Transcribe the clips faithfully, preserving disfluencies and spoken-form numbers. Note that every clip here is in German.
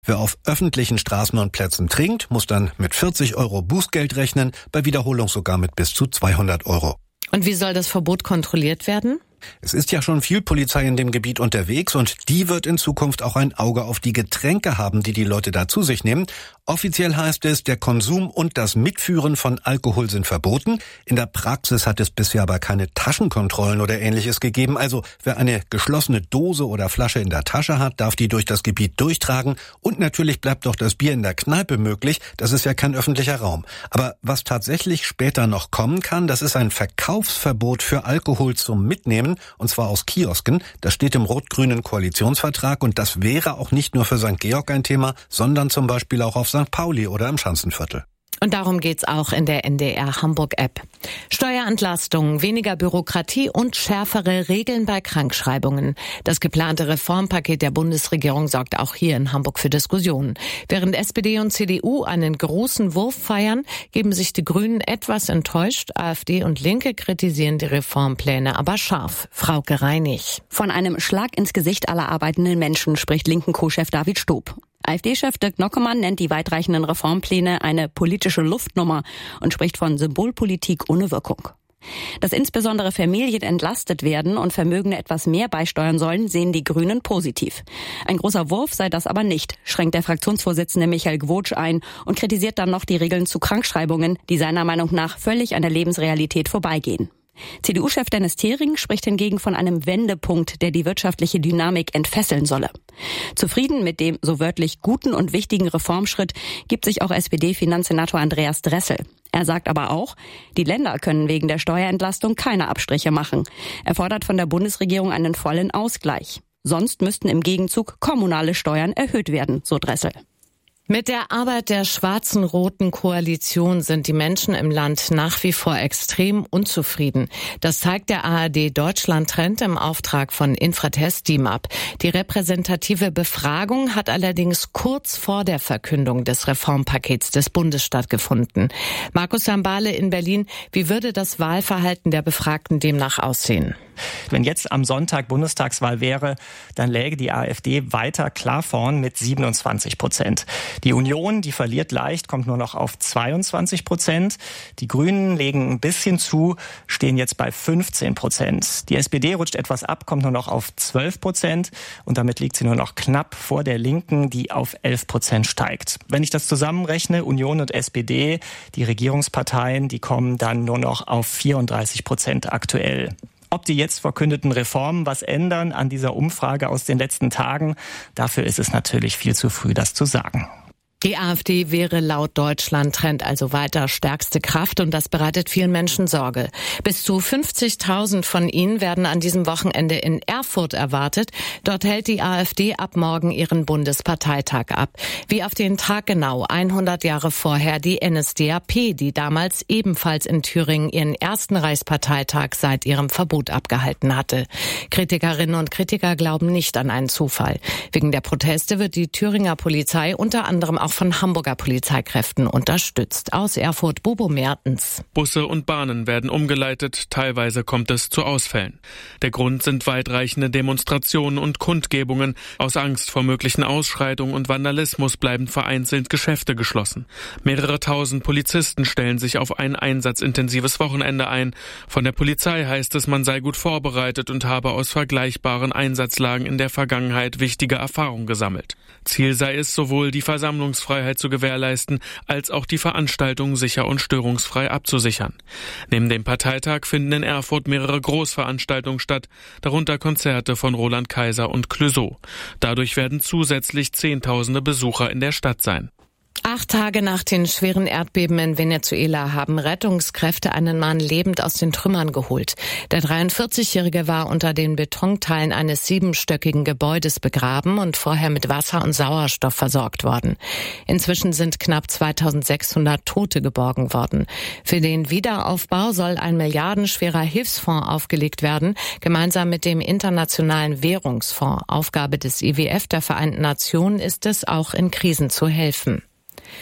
Wer auf öffentlichen Straßen und Plätzen trinkt, muss dann mit vierzig Euro Bußgeld rechnen, bei Wiederholung sogar mit bis zu zweihundert Euro. Und wie soll das Verbot kontrolliert werden? Es ist ja schon viel Polizei in dem Gebiet unterwegs und die wird in Zukunft auch ein Auge auf die Getränke haben, die die Leute da zu sich nehmen. Offiziell heißt es, der Konsum und das Mitführen von Alkohol sind verboten. In der Praxis hat es bisher aber keine Taschenkontrollen oder Ähnliches gegeben. Also wer eine geschlossene Dose oder Flasche in der Tasche hat, darf die durch das Gebiet durchtragen. Und natürlich bleibt auch das Bier in der Kneipe möglich. Das ist ja kein öffentlicher Raum. Aber was tatsächlich später noch kommen kann, das ist ein Verkaufsverbot für Alkohol zum Mitnehmen. Und zwar aus Kiosken. Das steht im rot-grünen Koalitionsvertrag und das wäre auch nicht nur für Sankt Georg ein Thema, sondern zum Beispiel auch auf Sankt Pauli oder im Schanzenviertel. Und darum geht's auch in der N D R Hamburg-App. Steuerentlastung, weniger Bürokratie und schärfere Regeln bei Krankschreibungen. Das geplante Reformpaket der Bundesregierung sorgt auch hier in Hamburg für Diskussionen. Während S P D und C D U einen großen Wurf feiern, geben sich die Grünen etwas enttäuscht. AfD und Linke kritisieren die Reformpläne aber scharf. Frauke Reinig. Von einem Schlag ins Gesicht aller arbeitenden Menschen spricht linken Co-Chef David Stob. AfD-Chef Dirk Nockemann nennt die weitreichenden Reformpläne eine politische Luftnummer und spricht von Symbolpolitik ohne Wirkung. Dass insbesondere Familien entlastet werden und Vermögende etwas mehr beisteuern sollen, sehen die Grünen positiv. Ein großer Wurf sei das aber nicht, schränkt der Fraktionsvorsitzende Michael Gwotsch ein und kritisiert dann noch die Regeln zu Krankschreibungen, die seiner Meinung nach völlig an der Lebensrealität vorbeigehen. C D U-Chef Dennis Thering spricht hingegen von einem Wendepunkt, der die wirtschaftliche Dynamik entfesseln solle. Zufrieden mit dem so wörtlich guten und wichtigen Reformschritt gibt sich auch S P D-Finanzsenator Andreas Dressel. Er sagt aber auch, die Länder können wegen der Steuerentlastung keine Abstriche machen. Er fordert von der Bundesregierung einen vollen Ausgleich. Sonst müssten im Gegenzug kommunale Steuern erhöht werden, so Dressel. Mit der Arbeit der schwarzen-roten Koalition sind die Menschen im Land nach wie vor extrem unzufrieden. Das zeigt der A R D-Deutschland-Trend im Auftrag von Infratest D I M A P. Die repräsentative Befragung hat allerdings kurz vor der Verkündung des Reformpakets des Bundes stattgefunden. Markus Sambale in Berlin, wie würde das Wahlverhalten der Befragten demnach aussehen? Wenn jetzt am Sonntag Bundestagswahl wäre, dann läge die AfD weiter klar vorn mit siebenundzwanzig Prozent. Die Union, die verliert leicht, kommt nur noch auf zweiundzwanzig Prozent. Die Grünen legen ein bisschen zu, stehen jetzt bei fünfzehn Prozent. Die S P D rutscht etwas ab, kommt nur noch auf zwölf Prozent. Und damit liegt sie nur noch knapp vor der Linken, die auf elf Prozent steigt. Wenn ich das zusammenrechne, Union und S P D, die Regierungsparteien, die kommen dann nur noch auf vierunddreißig Prozent aktuell. Ob die jetzt verkündeten Reformen was ändern an dieser Umfrage aus den letzten Tagen, dafür ist es natürlich viel zu früh, das zu sagen. Die AfD wäre laut Deutschland-Trend also weiter stärkste Kraft und das bereitet vielen Menschen Sorge. Bis zu fünfzigtausend von ihnen werden an diesem Wochenende in Erfurt erwartet. Dort hält die AfD ab morgen ihren Bundesparteitag ab. Wie auf den Tag genau hundert Jahre vorher die N S D A P, die damals ebenfalls in Thüringen ihren ersten Reichsparteitag seit ihrem Verbot abgehalten hatte. Kritikerinnen und Kritiker glauben nicht an einen Zufall. Wegen der Proteste wird die Thüringer Polizei unter anderem auch von Hamburger Polizeikräften unterstützt. Aus Erfurt, Bobo Mertens. Busse und Bahnen werden umgeleitet, teilweise kommt es zu Ausfällen. Der Grund sind weitreichende Demonstrationen und Kundgebungen. Aus Angst vor möglichen Ausschreitungen und Vandalismus bleiben vereinzelt Geschäfte geschlossen. Mehrere tausend Polizisten stellen sich auf ein einsatzintensives Wochenende ein. Von der Polizei heißt es, man sei gut vorbereitet und habe aus vergleichbaren Einsatzlagen in der Vergangenheit wichtige Erfahrungen gesammelt. Ziel sei es, sowohl die Versammlungsfreiheit zu gewährleisten, als auch die Veranstaltung sicher und störungsfrei abzusichern. Neben dem Parteitag finden in Erfurt mehrere Großveranstaltungen statt, darunter Konzerte von Roland Kaiser und Clouseau. Dadurch werden zusätzlich Zehntausende Besucher in der Stadt sein. Acht Tage nach den schweren Erdbeben in Venezuela haben Rettungskräfte einen Mann lebend aus den Trümmern geholt. Der dreiundvierzigjährige war unter den Betonteilen eines siebenstöckigen Gebäudes begraben und vorher mit Wasser und Sauerstoff versorgt worden. Inzwischen sind knapp zweitausendsechshundert Tote geborgen worden. Für den Wiederaufbau soll ein milliardenschwerer Hilfsfonds aufgelegt werden, gemeinsam mit dem Internationalen Währungsfonds. Aufgabe des I W F der Vereinten Nationen ist es, auch in Krisen zu helfen.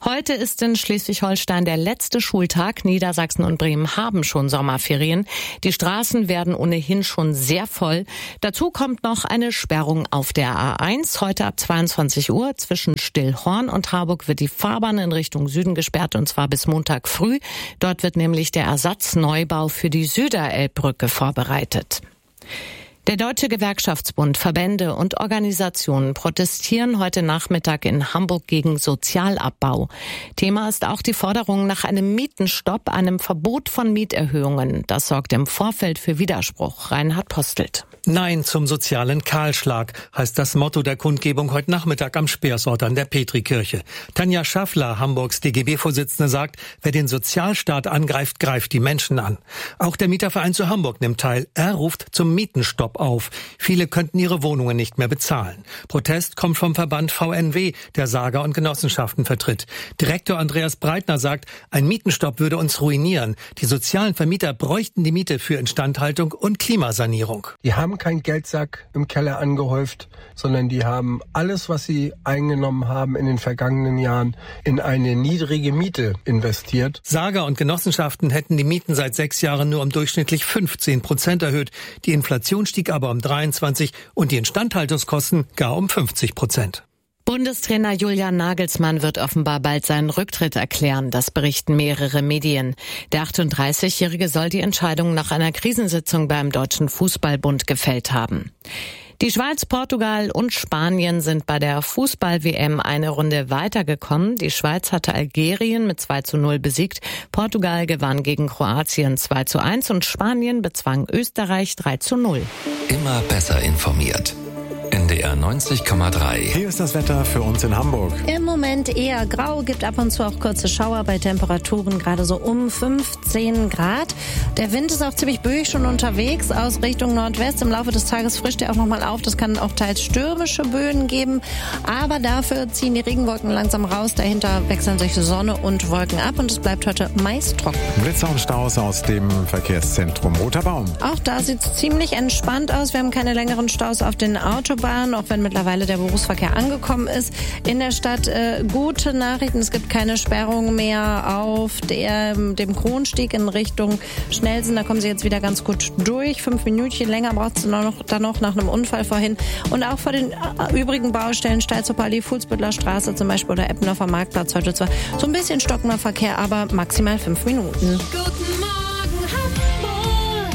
Heute ist in Schleswig-Holstein der letzte Schultag. Niedersachsen und Bremen haben schon Sommerferien. Die Straßen werden ohnehin schon sehr voll. Dazu kommt noch eine Sperrung auf der A eins. Heute ab zweiundzwanzig Uhr zwischen Stillhorn und Harburg wird die Fahrbahn in Richtung Süden gesperrt, und zwar bis Montag früh. Dort wird nämlich der Ersatzneubau für die Süderelbbrücke vorbereitet. Der Deutsche Gewerkschaftsbund, Verbände und Organisationen protestieren heute Nachmittag in Hamburg gegen Sozialabbau. Thema ist auch die Forderung nach einem Mietenstopp, einem Verbot von Mieterhöhungen. Das sorgt im Vorfeld für Widerspruch. Reinhard Postelt. Nein zum sozialen Kahlschlag heißt das Motto der Kundgebung heute Nachmittag am Speersort an der Petrikirche. Tanja Schaffler, Hamburgs D G B-Vorsitzende, sagt, wer den Sozialstaat angreift, greift die Menschen an. Auch der Mieterverein zu Hamburg nimmt teil. Er ruft zum Mietenstopp auf. Viele könnten ihre Wohnungen nicht mehr bezahlen. Protest kommt vom Verband V N W, der Sager und Genossenschaften vertritt. Direktor Andreas Breitner sagt, ein Mietenstopp würde uns ruinieren. Die sozialen Vermieter bräuchten die Miete für Instandhaltung und Klimasanierung. Die haben keinen Geldsack im Keller angehäuft, sondern die haben alles, was sie eingenommen haben in den vergangenen Jahren, in eine niedrige Miete investiert. Sager und Genossenschaften hätten die Mieten seit sechs Jahren nur um durchschnittlich fünfzehn Prozent erhöht. Die Inflation stieg aber um dreiundzwanzig und die Instandhaltungskosten gar um fünfzig Prozent. Bundestrainer Julian Nagelsmann wird offenbar bald seinen Rücktritt erklären, das berichten mehrere Medien. Der achtunddreißigjährige soll die Entscheidung nach einer Krisensitzung beim Deutschen Fußballbund gefällt haben. Die Schweiz, Portugal und Spanien sind bei der Fußball-W M eine Runde weitergekommen. Die Schweiz hatte Algerien mit zwei zu null besiegt, Portugal gewann gegen Kroatien zwei zu eins und Spanien bezwang Österreich drei zu null. Immer besser informiert. N D R neunzig Komma drei. Hier ist das Wetter für uns in Hamburg. Im Moment eher grau, gibt ab und zu auch kurze Schauer bei Temperaturen gerade so um fünfzehn Grad. Der Wind ist auch ziemlich böig schon unterwegs aus Richtung Nordwest. Im Laufe des Tages frischt er auch nochmal auf. Das kann auch teils stürmische Böen geben. Aber dafür ziehen die Regenwolken langsam raus. Dahinter wechseln sich Sonne und Wolken ab und es bleibt heute meist trocken. Blitzer und Staus aus dem Verkehrszentrum Roter Baum. Auch da sieht es ziemlich entspannt aus. Wir haben keine längeren Staus auf den Autobahnen, auch wenn mittlerweile der Berufsverkehr angekommen ist. In der Stadt äh, gute Nachrichten. Es gibt keine Sperrung mehr auf der, dem Kronsteg in Richtung Schnellsen. Da kommen Sie jetzt wieder ganz gut durch. Fünf Minütchen länger braucht es noch, dann noch nach einem Unfall vorhin. Und auch vor den äh, übrigen Baustellen, Steilzupper Allee, Fuhlsbüttler Straße zum Beispiel oder Eppendorfer Marktplatz. Heute zwar so ein bisschen stockender Verkehr, aber maximal fünf Minuten. Guten Morgen, Hamburg.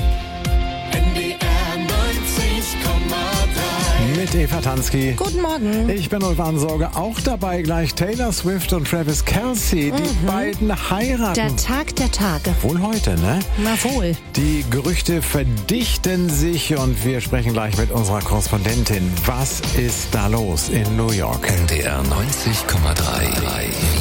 N D R neunzig Komma drei. Mit Eva Tansky. Guten Morgen. Ich bin Ulf Ansorge, auch dabei gleich Taylor Swift und Travis Kelce. Die mhm. beiden heiraten. Der Tag der Tage. Wohl heute, ne? Na wohl. Die Gerüchte verdichten sich und wir sprechen gleich mit unserer Korrespondentin. Was ist da los in New York? N D R neunzig Komma drei.